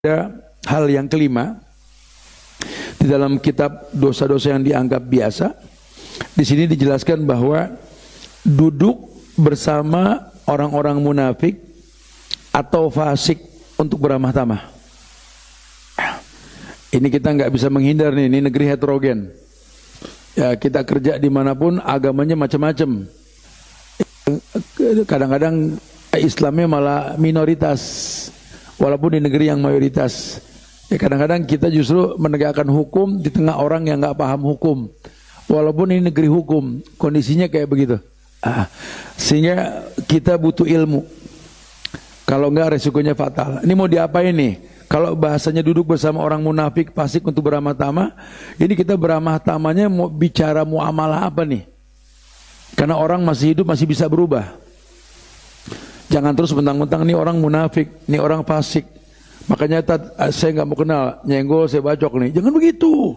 Ada hal yang kelima di dalam kitab dosa-dosa yang dianggap biasa. Di sini dijelaskan bahwa duduk bersama orang-orang munafik atau fasik untuk beramah tamah. Ini kita nggak bisa menghindar nih, ini negeri heterogen. Ya, kita kerja dimanapun agamanya macam-macam. Kadang-kadang Islamnya malah minoritas. Walaupun di negeri yang mayoritas, ya kadang-kadang kita justru menegakkan hukum di tengah orang yang nggak paham hukum. Walaupun ini negeri hukum, kondisinya kayak begitu. Sehingga kita butuh ilmu. Kalau nggak resikonya fatal. Ini mau diapain nih? Kalau bahasanya duduk bersama orang munafik, fasik untuk beramah tamah, ini kita beramah tamahnya mau bicara muamalah apa nih? Karena orang masih hidup masih bisa berubah. Jangan terus mentang-mentang nih orang munafik, nih orang fasik. Makanya saya nggak mau kenal, nyenggol saya bacok nih. Jangan begitu.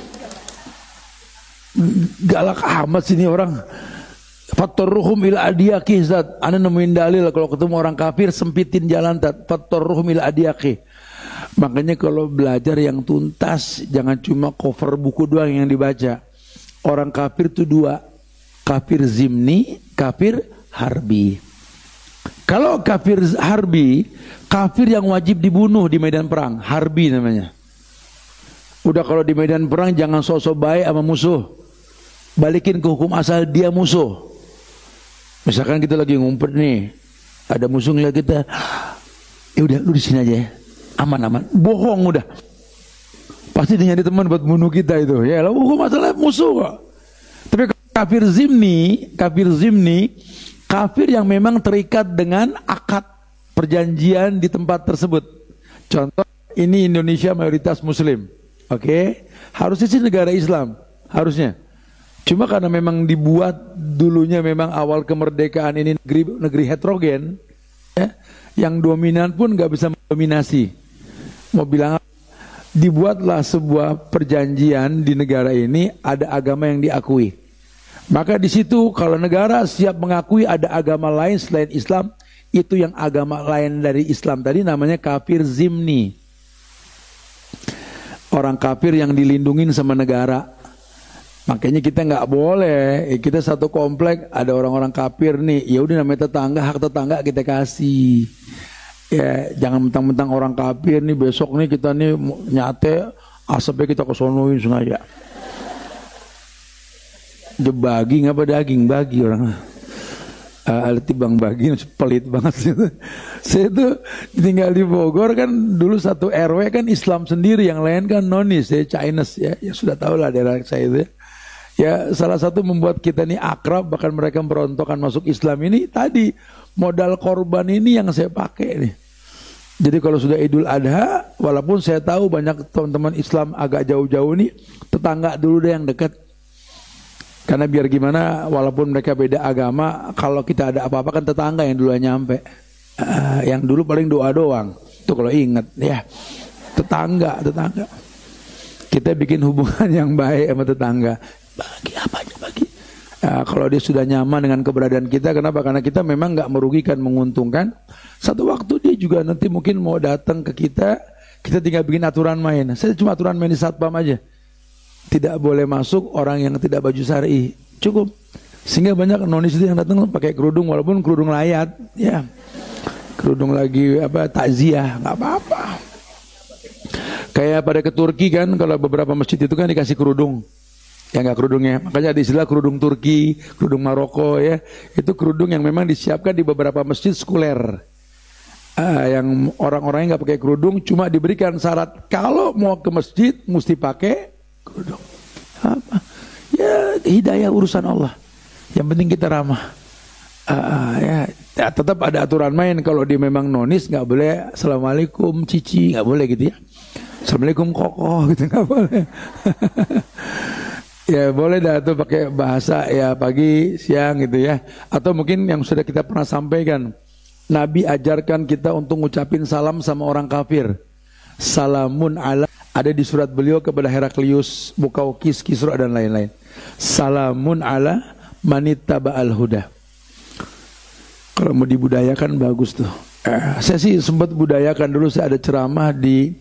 Galak amat sih nih orang. Fattarruhum ila adiyaki zat. Ana nemuin dalil kalau ketemu orang kafir sempitin jalan tat. Fattarruhum ila adiyaki. Makanya kalau belajar yang tuntas, jangan cuma cover buku doang yang dibaca. Orang kafir itu dua, kafir zimni, kafir harbi. Kalau kafir harbi, kafir yang wajib dibunuh di medan perang, harbi namanya. Udah kalau di medan perang jangan sok-sok baik sama musuh. Balikin ke hukum asal, dia musuh. Misalkan kita lagi ngumpet nih, ada musuh ngeliat kita, ya udah lu di sini aja ya, aman-aman. Bohong udah. Pasti dia nyari teman buat bunuh kita itu. Ya, lalu hukum asal musuh kok. Tapi kafir zimni, kafir yang memang terikat dengan akad perjanjian di tempat tersebut. Contoh, ini Indonesia mayoritas muslim. Oke? Harusnya sih negara Islam, harusnya. Cuma karena memang dibuat dulunya memang awal kemerdekaan ini negeri heterogen, ya, yang dominan pun nggak bisa mendominasi. Mau bilang apa? Dibuatlah sebuah perjanjian di negara ini ada agama yang diakui. Maka di situ kalau negara siap mengakui ada agama lain selain Islam, itu yang agama lain dari Islam tadi namanya kafir zimni. Orang kafir yang dilindungin sama negara. Makanya kita nggak boleh, kita satu komplek ada orang-orang kafir nih, ya udah namanya tetangga, hak tetangga kita kasih. Ya jangan mentang-mentang orang kafir nih besok nih kita nih nyate asapnya kita kesonoin sengaja. Bagi ngapa daging bagi orang alat tibang bagi pelit banget sih. Saya tuh tinggal di Bogor kan dulu satu RW kan Islam sendiri, yang lain kan nonis ya, Chinese ya sudah tahu lah daerah saya itu ya. Salah satu membuat kita nih akrab, bahkan mereka berontokan masuk Islam ini tadi modal korban ini yang saya pakai nih. Jadi kalau sudah Idul Adha, walaupun saya tahu banyak teman-teman Islam agak jauh-jauh nih, tetangga dulu deh yang dekat. Karena biar gimana, walaupun mereka beda agama, kalau kita ada apa-apa kan tetangga yang duluan nyampe. Yang dulu paling doa doang. Tuh kalau ingat ya, tetangga. Kita bikin hubungan yang baik sama tetangga. Bagi apa aja bagi. Kalau dia sudah nyaman dengan keberadaan kita, kenapa? Karena kita memang nggak merugikan, menguntungkan. Satu waktu dia juga nanti mungkin mau datang ke kita tinggal bikin aturan main. Saya cuma aturan main di satpam aja. Tidak boleh masuk orang yang tidak baju syar'i, cukup. Sehingga banyak nonis itu yang datang pakai kerudung, walaupun kerudung layat, ya kerudung lagi apa takziah, nggak apa-apa. Kayak pada ke Turki kan, kalau beberapa masjid itu kan dikasih kerudung, ya nggak kerudungnya. Makanya ada istilah kerudung Turki, kerudung Maroko ya. Itu kerudung yang memang disiapkan di beberapa masjid sekuler. Yang orang-orangnya nggak pakai kerudung, cuma diberikan syarat kalau mau ke masjid mesti pakai kerudung. Apa? Ya hidayah urusan Allah. Yang penting kita ramah. Ya tetap ada aturan main. Kalau dia memang nonis nggak boleh assalamualaikum cici, nggak boleh gitu ya. Assalamualaikum kokoh gitu nggak boleh. Ya boleh dah tuh pakai bahasa ya pagi siang gitu ya. Atau mungkin yang sudah kita pernah sampaikan, Nabi ajarkan kita untuk ngucapin salam sama orang kafir. Salamun ala, ada di surat beliau kepada Heraklius, Mukaukis, Kisra dan lain-lain. Salamun ala manittaba'al huda. Kalau mau dibudayakan bagus tuh. Saya sih sempat budayakan dulu, saya ada ceramah di